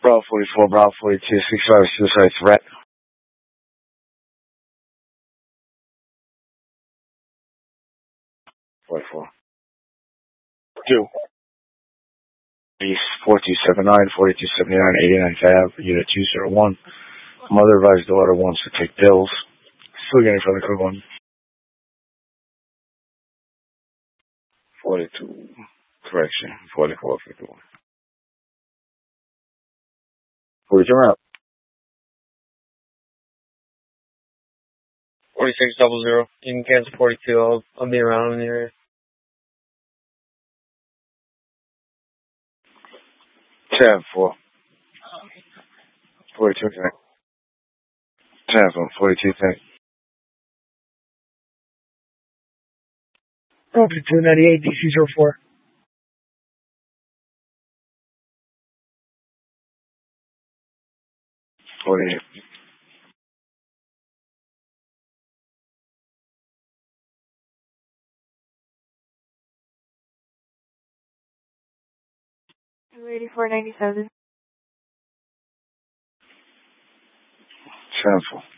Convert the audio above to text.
Bravo 44, Bravo 42, 65 suicide threat. 44. 2. East 4279, 4279, 89th Ave, Unit 201. Mother advised daughter wants to take pills. Still getting from the quick one. 42. Correction. 44, 51. 42 out. 4600. You can cancel 42. I'll be around in the area. 10-4. 42 connect. 10-4. 42 connect. 298 DC04. 48. Ready for 97. 10-4.